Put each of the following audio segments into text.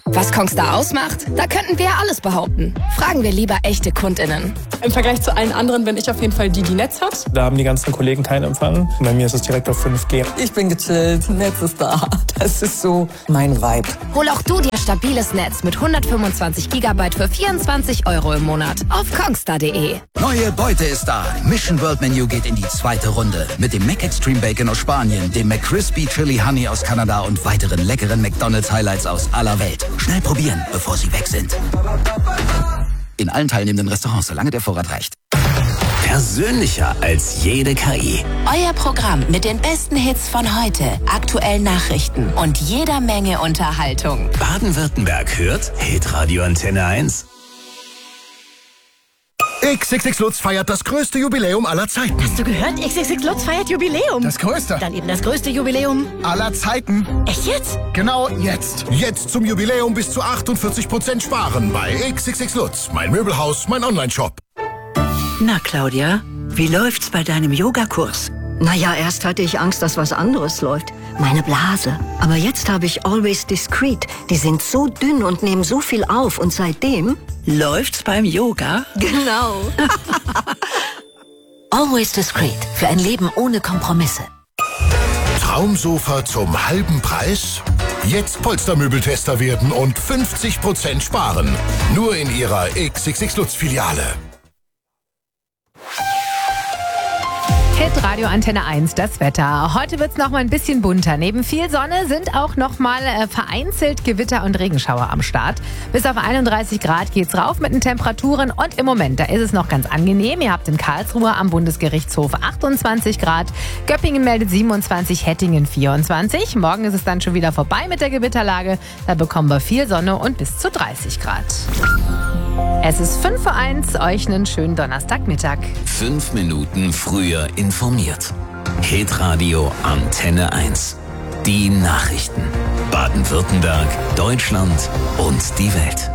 Was Kongstar ausmacht? Da könnten wir ja alles behaupten. Fragen wir lieber echte KundInnen. Im Vergleich zu allen anderen bin ich auf jeden Fall die Netz hat. Da haben die ganzen Kollegen keinen Empfang. Bei mir ist es direkt auf 5G. Ich bin gechillt, Netz ist da. Das ist so mein Vibe. Hol auch du dir stabiles Netz mit 125 GB für 24 € im Monat auf kongstar.de. Neue Beute ist da. Mission World Menu geht in die zweite Runde. Mit dem Mac Extreme Bacon aus Spanien, dem McCrispy Chili Honey aus Kanada und weiteren leckeren McDonald's Highlights aus aller Welt. Schnell probieren, bevor sie weg sind. In allen teilnehmenden Restaurants, solange der Vorrat reicht. Persönlicher als jede KI. Euer Programm mit den besten Hits von heute, aktuellen Nachrichten und jeder Menge Unterhaltung. Baden-Württemberg hört Hitradio Antenne 1. XXX Lutz feiert das größte Jubiläum aller Zeiten. Hast du gehört? XXX Lutz feiert Jubiläum. Das größte. Dann eben das größte Jubiläum aller Zeiten. Echt jetzt? Genau jetzt. Jetzt zum Jubiläum bis zu 48% sparen bei XXX Lutz. Mein Möbelhaus, mein Online-Shop. Na, Claudia, wie läuft's bei deinem Yogakurs? Naja, erst hatte ich Angst, dass was anderes läuft. Meine Blase. Aber jetzt habe ich Always Discreet. Die sind so dünn und nehmen so viel auf. Und seitdem... Läuft's beim Yoga? Genau. Always Discreet. Für ein Leben ohne Kompromisse. Traumsofa zum halben Preis? Jetzt Polstermöbeltester werden und 50% sparen. Nur in Ihrer XXX Lutz Filiale. Hitradio Antenne 1, das Wetter. Heute wird's noch mal ein bisschen bunter. Neben viel Sonne sind auch noch mal vereinzelt Gewitter und Regenschauer am Start. Bis auf 31 Grad geht's rauf mit den Temperaturen und im Moment, da ist es noch ganz angenehm. Ihr habt in Karlsruhe am Bundesgerichtshof 28 Grad, Göppingen meldet 27, Hettingen 24. Morgen ist es dann schon wieder vorbei mit der Gewitterlage. Da bekommen wir viel Sonne und bis zu 30 Grad. Es ist 5:01 euch einen schönen Donnerstagmittag. 5 Minuten früher informiert. Hitradio Antenne 1. Die Nachrichten. Baden-Württemberg, Deutschland und die Welt.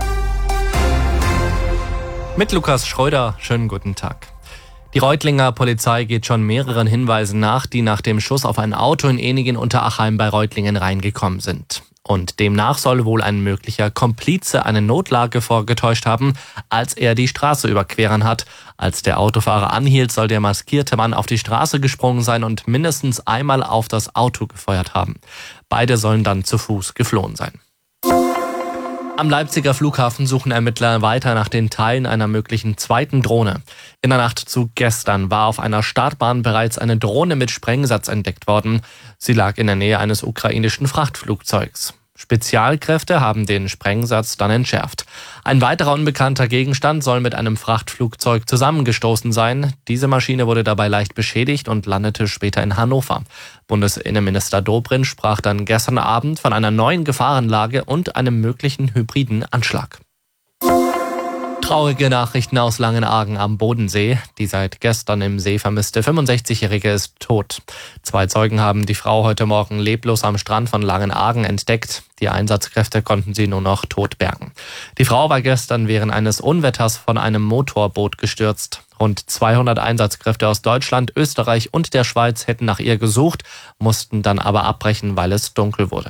Mit Lukas Schröder, schönen guten Tag. Die Reutlinger Polizei geht schon mehreren Hinweisen nach, die nach dem Schuss auf ein Auto in Enigen-Unterachheim bei Reutlingen reingekommen sind. Und demnach soll wohl ein möglicher Komplize eine Notlage vorgetäuscht haben, als er die Straße überqueren hat. Als der Autofahrer anhielt, soll der maskierte Mann auf die Straße gesprungen sein und mindestens einmal auf das Auto gefeuert haben. Beide sollen dann zu Fuß geflohen sein. Am Leipziger Flughafen suchen Ermittler weiter nach den Teilen einer möglichen zweiten Drohne. In der Nacht zu gestern war auf einer Startbahn bereits eine Drohne mit Sprengsatz entdeckt worden. Sie lag in der Nähe eines ukrainischen Frachtflugzeugs. Spezialkräfte haben den Sprengsatz dann entschärft. Ein weiterer unbekannter Gegenstand soll mit einem Frachtflugzeug zusammengestoßen sein. Diese Maschine wurde dabei leicht beschädigt und landete später in Hannover. Bundesinnenminister Dobrindt sprach dann gestern Abend von einer neuen Gefahrenlage und einem möglichen hybriden Anschlag. Traurige Nachrichten aus Langenargen am Bodensee. Die seit gestern im See vermisste 65-Jährige ist tot. 2 Zeugen haben die Frau heute Morgen leblos am Strand von Langenargen entdeckt. Die Einsatzkräfte konnten sie nur noch tot bergen. Die Frau war gestern während eines Unwetters von einem Motorboot gestürzt. Rund 200 Einsatzkräfte aus Deutschland, Österreich und der Schweiz hätten nach ihr gesucht, mussten dann aber abbrechen, weil es dunkel wurde.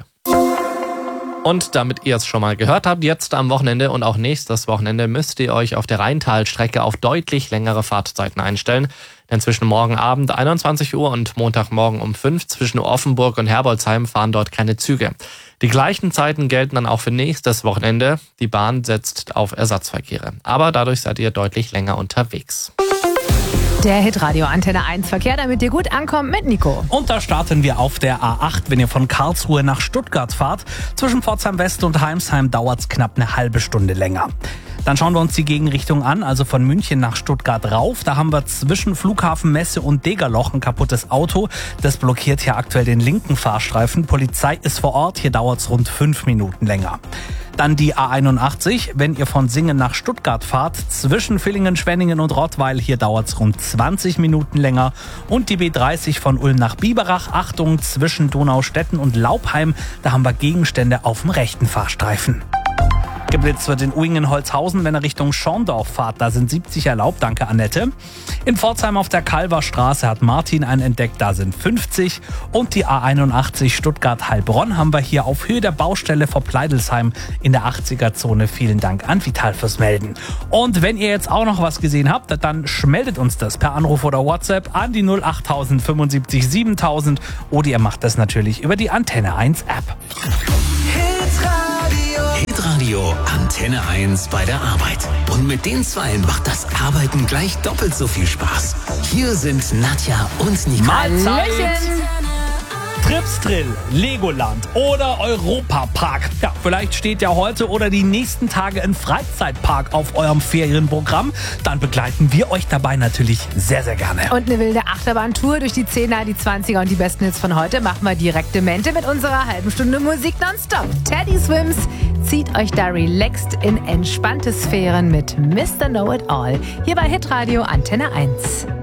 Und damit ihr es schon mal gehört habt, jetzt am Wochenende und auch nächstes Wochenende müsst ihr euch auf der Rheintalstrecke auf deutlich längere Fahrtzeiten einstellen. Denn zwischen morgen Abend 21 Uhr und Montagmorgen um 5 zwischen Offenburg und Herbolzheim fahren dort keine Züge. Die gleichen Zeiten gelten dann auch für nächstes Wochenende. Die Bahn setzt auf Ersatzverkehre. Aber dadurch seid ihr deutlich länger unterwegs. Der Hitradio Antenne 1 Verkehr, damit ihr gut ankommt mit Nico. Und da starten wir auf der A8, wenn ihr von Karlsruhe nach Stuttgart fahrt. Zwischen Pforzheim West und Heimsheim dauert es knapp eine halbe Stunde länger. Dann schauen wir uns die Gegenrichtung an, also von München nach Stuttgart rauf. Da haben wir zwischen Flughafen Messe und Degerloch ein kaputtes Auto. Das blockiert hier aktuell den linken Fahrstreifen. Polizei ist vor Ort, hier dauert es rund 5 Minuten länger. Dann die A81, wenn ihr von Singen nach Stuttgart fahrt, zwischen Villingen, Schwenningen und Rottweil, hier dauert es rund 20 Minuten länger. Und die B30 von Ulm nach Biberach, Achtung, zwischen Donaustetten und Laubheim, da haben wir Gegenstände auf dem rechten Fahrstreifen. Geblitzt wird in Uingen-Holzhausen, wenn ihr Richtung Schorndorf fahrt. Da sind 70 erlaubt, danke Annette. In Pforzheim auf der Kalverstraße hat Martin einen entdeckt, da sind 50. Und die A81 Stuttgart-Heilbronn haben wir hier auf Höhe der Baustelle vor Pleidelsheim in der 80er-Zone. Vielen Dank an Vital fürs Melden. Und wenn ihr jetzt auch noch was gesehen habt, dann meldet uns das per Anruf oder WhatsApp an die 08000 75 7000 oder ihr macht das natürlich über die Antenne 1 App. Hitradio Antenne 1 bei der Arbeit. Und mit den Zweien macht das Arbeiten gleich doppelt so viel Spaß. Hier sind Nadja und Nicole. Tripsdrill, Legoland oder Europapark. Ja, vielleicht steht ja heute oder die nächsten Tage ein Freizeitpark auf eurem Ferienprogramm. Dann begleiten wir euch dabei natürlich sehr, sehr gerne. Und eine wilde Achterbahntour durch die 10er, die 20er und die besten Hits von heute machen wir direkt im Mente mit unserer halben Stunde Musik nonstop. Teddy Swims zieht euch da relaxed in entspannte Sphären mit Mr. Know It All. Hier bei Hitradio Antenne 1.